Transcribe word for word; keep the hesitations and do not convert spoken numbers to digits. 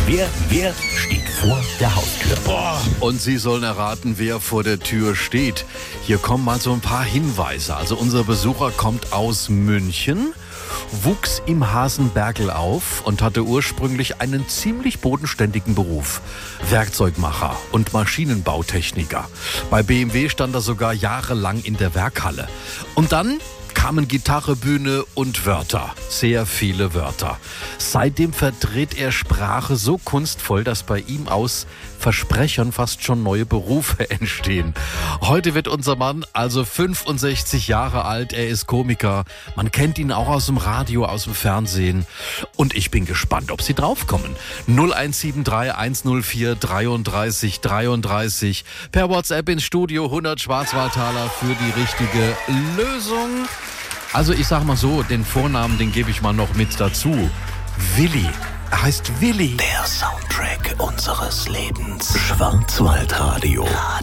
Wer, wer steht vor der Haustür? Boah. Und Sie sollen erraten, wer vor der Tür steht. Hier kommen mal so ein paar Hinweise. Also unser Besucher kommt aus München, wuchs im Hasenbergl auf und hatte ursprünglich einen ziemlich bodenständigen Beruf. Werkzeugmacher und Maschinenbautechniker. Bei B M W stand er sogar jahrelang in der Werkhalle. Und dann kamen Gitarre, Bühne und Wörter. Sehr viele Wörter. Seitdem verdreht er Sprache so kunstvoll, dass bei ihm aus Versprechern fast schon neue Berufe entstehen. Heute wird unser Mann also fünfundsechzig Jahre alt. Er ist Komiker. Man kennt ihn auch aus dem Radio, aus dem Fernsehen. Und ich bin gespannt, ob Sie draufkommen. null eins sieben drei eins null vier dreiunddreißig dreiunddreißig. Per WhatsApp ins Studio hundert Schwarzwaldtaler für die richtige Lösung. Also ich sag mal so, den Vornamen, den gebe ich mal noch mit dazu. Willi. Er heißt Willi. Der Soundtrack unseres Lebens. Schwarzwaldradio.